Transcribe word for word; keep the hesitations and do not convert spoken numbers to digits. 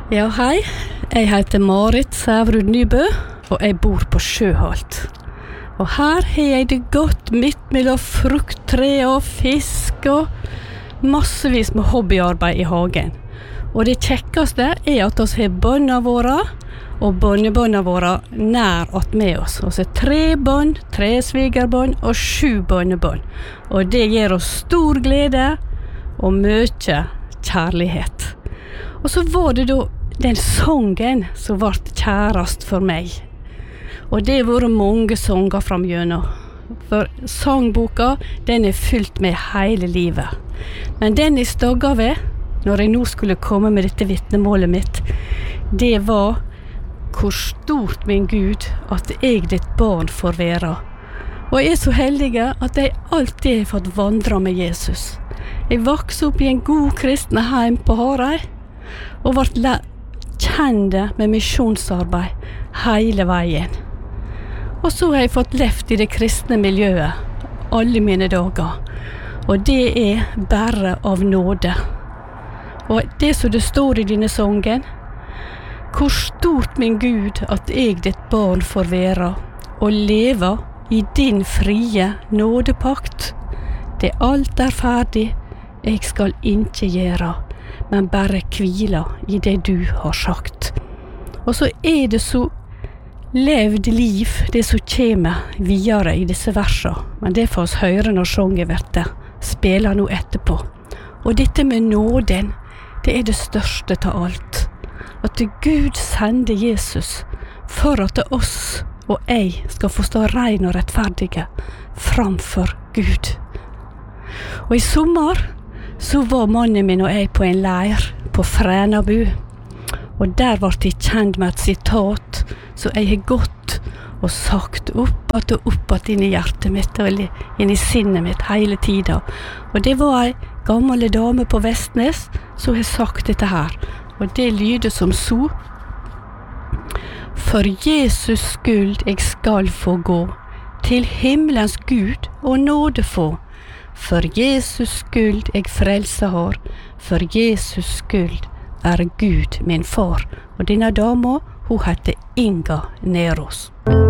Ja, hei. Jeg heter Marit Sævrud Nybø, og jeg bor på Sjøholt. Og her har jeg det godt midt mellom frukttre og fisk og massevis med hobbyarbeid i hagen. Og det kjekkeste er at vi har bønner våre og bønnebønner våre nær at med oss. Vi har tre bønn, tre svigerbønn og sju bønnebønn. Og det gir oss stor glede og mye kjærlighet. Og så var det da den sangen som ble kjærast for meg. Og det har vært mange sanger framgjennom. For sangboka, den er fylt med hele livet. Men den jeg stagget ved, når jeg nå skulle komme med dette vittnemålet mitt, det var hvor stort min Gud at jeg ditt barn får være. Og jeg er så heldig at jeg alltid har fått vandre med Jesus. Jeg vokste opp i en god kristne heim på Harøy, og ble kjende med misjonsarbeid hele veien. Og så har jeg fått levd i det kristne miljøet alle mine dager. Og det er bare av nåde. Og det som det står i denne sangen, hvor stort min Gud at jeg ditt barn får være, og leve i din frie nådepakt. Det alt er ferdig, jeg skal ikke gjøre, men bare hvile i det du har sagt. Og så er det så levd liv, det som kommer videre i disse versene. Men det får oss høre når sangen verte spiller nå etterpå. Og dette med nåden, det er det største av alt. At Gud sender Jesus for at oss og jeg skal få stå rein og rettferdige framfor Gud. Og i sommer så var mannen min og jeg på en leir på Frænabu. Og der ble jeg kjent med et sitat som jeg har gått og sagt opp at og opp at inn i hjertet mitt og inn i sinnet mitt hele tiden. Og det var en gammel dame på Vestnes som har sagt dette her. Og det lyder som så: For Jesus skyld jeg skal få gå, til himmelens Gud og nåde få. For Jesus skyld jeg frelse har, for Jesus skyld er Gud min far. Og denne dama, hun heter Inga Neros.